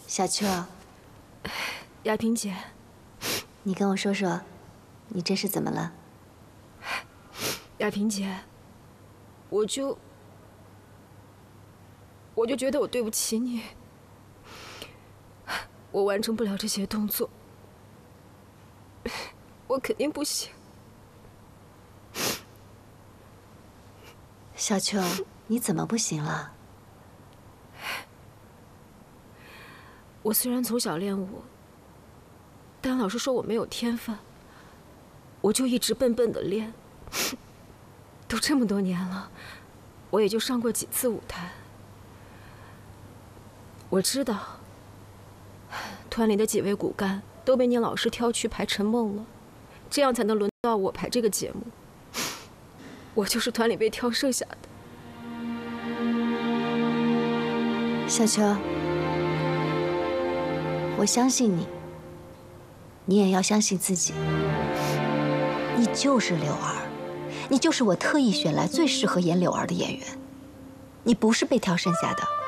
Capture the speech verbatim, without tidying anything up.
小秋， 雅萍姐， 你跟我说说，你这是怎么了？ 雅萍姐，我就我就觉得我对不起你，我完成不了这些动作，我肯定不行。 小秋，你怎么不行了？ 我虽然从小练武，但老师说我没有天分，我就一直笨笨的练。都这么多年了，我也就上过几次舞台。我知道，团里的几位骨干都被你老师挑去排陈梦了，这样才能轮到我排这个节目。我就是团里被挑剩下的。 小秋，我相信你，你也要相信自己。你就是柳儿，你就是我特意选来最适合演柳儿的演员。你不是被挑剩下的。